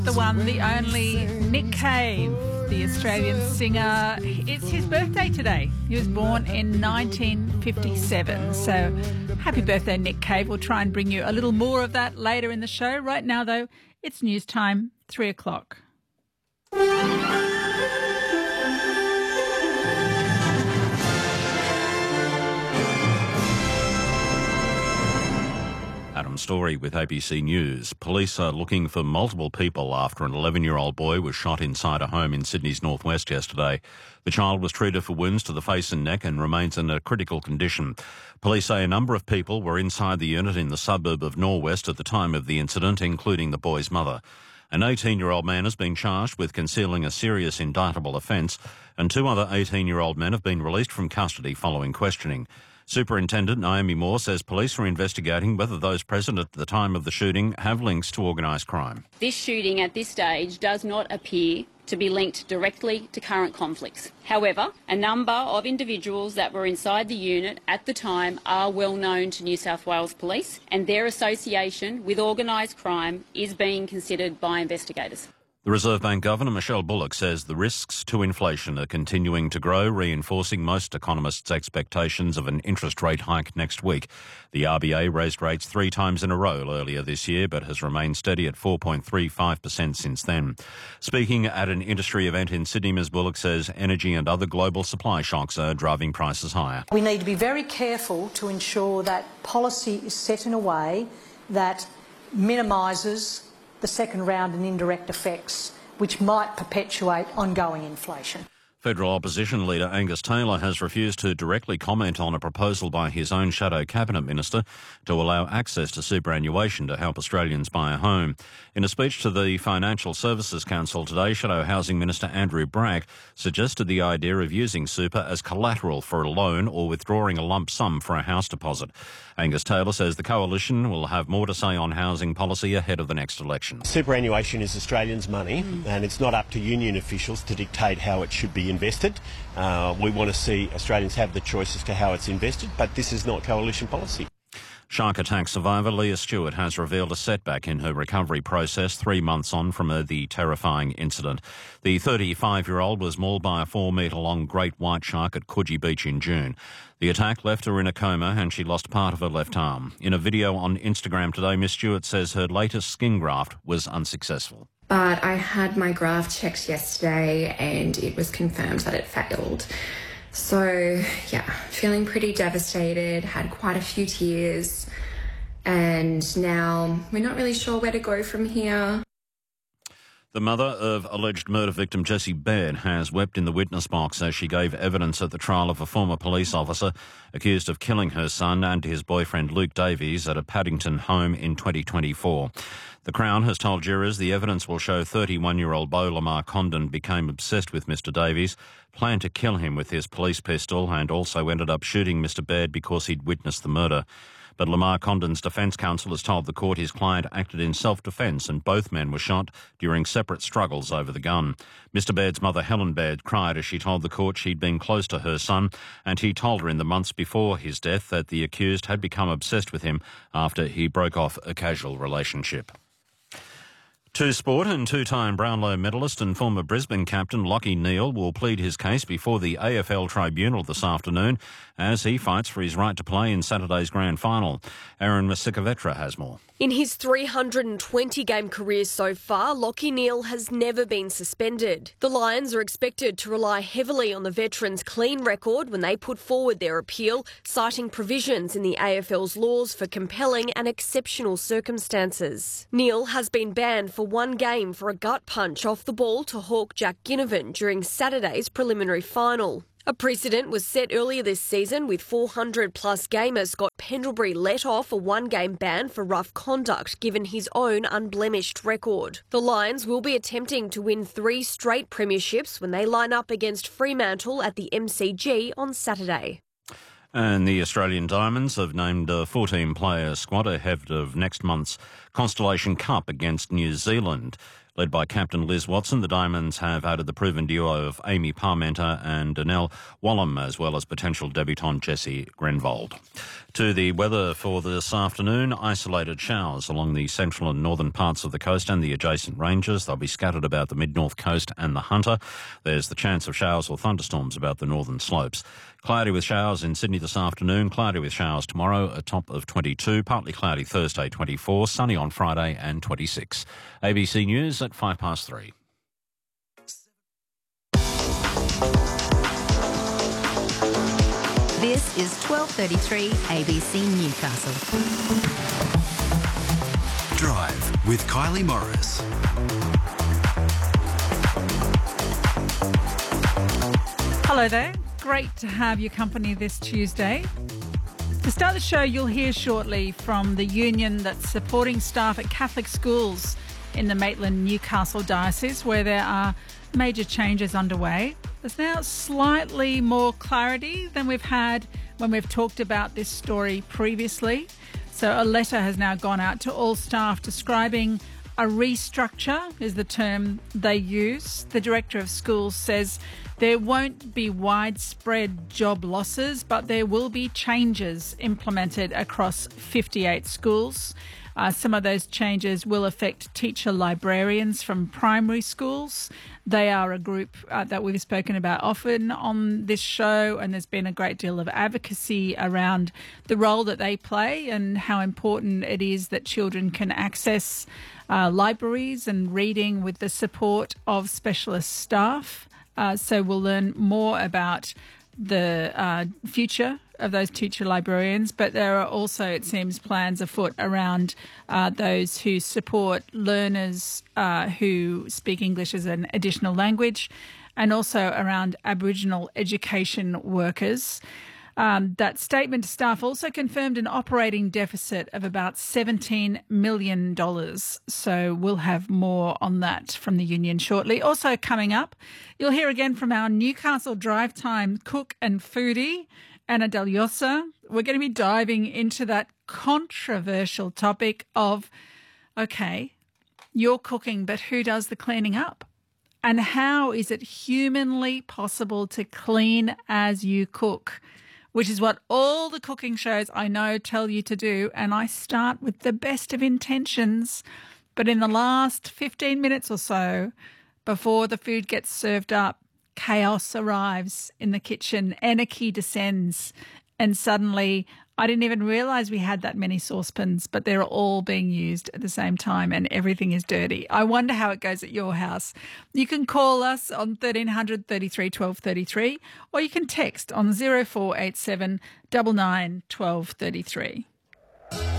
The one, the only, Nick Cave, the Australian singer. It's his birthday today. He was born in 1957. So happy birthday, Nick Cave. We'll try and bring you a little more of that later in the show. Right now, though, it's news time, 3 o'clock. Adam Story with ABC News. Police are looking for multiple people after an 11-year-old boy was shot inside a home in Sydney's northwest yesterday. The child was treated for wounds to the face and neck and remains in a critical condition. Police say a number of people were inside the unit in the suburb of Norwest at the time of the incident, including the boy's mother. An 18-year-old man has been charged with concealing a serious indictable offence, and 2 other 18-year-old men have been released from custody following questioning. Superintendent Naomi Moore says police are investigating whether those present at the time of the shooting have links to organised crime. This shooting at this stage does not appear to be linked directly to current conflicts. However, a number of individuals that were inside the unit at the time are well known to New South Wales Police, and their association with organised crime is being considered by investigators. The Reserve Bank Governor, Michelle Bullock, says the risks to inflation are continuing to grow, reinforcing most economists' expectations of an interest rate hike next week. The RBA raised rates 3 times in a row earlier this year, but has remained steady at 4.35% since then. Speaking at an industry event in Sydney, Ms Bullock says energy and other global supply shocks are driving prices higher. We need to be very careful to ensure that policy is set in a way that minimises the second round and indirect effects, which might perpetuate ongoing inflation. Federal opposition leader Angus Taylor has refused to directly comment on a proposal by his own shadow cabinet minister to allow access to superannuation to help Australians buy a home. In a speech to the Financial Services Council today, Shadow Housing Minister Andrew Bragg suggested the idea of using super as collateral for a loan or withdrawing a lump sum for a house deposit. Angus Taylor says the coalition will have more to say on housing policy ahead of the next election. Superannuation is Australians' money, and it's not up to union officials to dictate how it should be invested. We want to see Australians have the choice as to how it's invested, but this is not coalition policy. Shark attack survivor Leah Stewart has revealed a setback in her recovery process 3 months on from the terrifying incident. The 35-year-old was mauled by a 4-metre-long great white shark at Coogee Beach in June. The attack left her in a coma and she lost part of her left arm. In a video on Instagram today, Miss Stewart says her latest skin graft was unsuccessful. But I had my graft checked yesterday and it was confirmed that it failed. So, yeah, feeling pretty devastated, had quite a few tears, and now we're not really sure where to go from here. The mother of alleged murder victim Jessie Baird has wept in the witness box as she gave evidence at the trial of a former police officer accused of killing her son and his boyfriend Luke Davies at a Paddington home in 2024. The Crown has told jurors the evidence will show 31-year-old Beau Lamar Condon became obsessed with Mr Davies, planned to kill him with his police pistol and also ended up shooting Mr Baird because he'd witnessed the murder. But Lamar Condon's defence counsel has told the court his client acted in self-defence and both men were shot during separate struggles over the gun. Mr Baird's mother, Helen Baird, cried as she told the court she'd been close to her son and he told her in the months before his death that the accused had become obsessed with him after he broke off a casual relationship. To sport, and 2-time Brownlow medalist and former Brisbane captain Lachie Neale will plead his case before the AFL Tribunal this afternoon as he fights for his right to play in Saturday's grand final. Aaron Masikavetra has more. In his 320-game career so far, Lachie Neale has never been suspended. The Lions are expected to rely heavily on the veteran's clean record when they put forward their appeal, citing provisions in the AFL's laws for compelling and exceptional circumstances. Neale has been banned for 1 game for a gut punch off the ball to Hawk Jack Ginnivan during Saturday's preliminary final. A precedent was set earlier this season with 400-plus gamer Scott Pendlebury let off a 1-game ban for rough conduct given his own unblemished record. The Lions will be attempting to win 3 straight premierships when they line up against Fremantle at the MCG on Saturday. And the Australian Diamonds have named a 14-player squad ahead of next month's Constellation Cup against New Zealand. Led by Captain Liz Watson, the Diamonds have added the proven duo of Amy Parmenter and Danelle Wallum, as well as potential debutant Jessie Grenvold. To the weather for this afternoon, isolated showers along the central and northern parts of the coast and the adjacent ranges. They'll be scattered about the mid-north coast and the Hunter. There's the chance of showers or thunderstorms about the northern slopes. Cloudy with showers in Sydney this afternoon, cloudy with showers tomorrow, a top of 22, partly cloudy Thursday 24, sunny on Friday and 26. ABC News at 3:05. This is 12:33 ABC Newcastle. Drive with Kylie Morris. Hello there. Great to have your company this Tuesday. To start the show, you'll hear shortly from the union that's supporting staff at Catholic schools in the Maitland-Newcastle diocese, where there are major changes underway. There's now slightly more clarity than we've had when we've talked about this story previously. So a letter has now gone out to all staff describing a restructure, is the term they use. The Director of Schools says there won't be widespread job losses, but there will be changes implemented across 58 schools. Some of those changes will affect teacher librarians from primary schools. They are a group that we've spoken about often on this show, and there's been a great deal of advocacy around the role that they play and how important it is that children can access libraries and reading with the support of specialist staff. So we'll learn more about the future of those teacher librarians, but there are also, it seems, plans afoot around those who support learners who speak English as an additional language, and also around Aboriginal education workers. That statement to staff also confirmed an operating deficit of about $17 million. So we'll have more on that from the union shortly. Also coming up, you'll hear again from our Newcastle Drive Time cook and foodie, Anna Deliosa. We're going to be diving into that controversial topic of, okay, you're cooking, but who does the cleaning up? And how is it humanly possible to clean as you cook? Which is what all the cooking shows I know tell you to do. And I start with the best of intentions. But in the last 15 minutes or so, before the food gets served up, chaos arrives in the kitchen, anarchy descends, and suddenly I didn't even realise we had that many saucepans, but they're all being used at the same time and everything is dirty. I wonder how it goes at your house. You can call us on 1300 33 12 33, or you can text on 0487 99 12 33.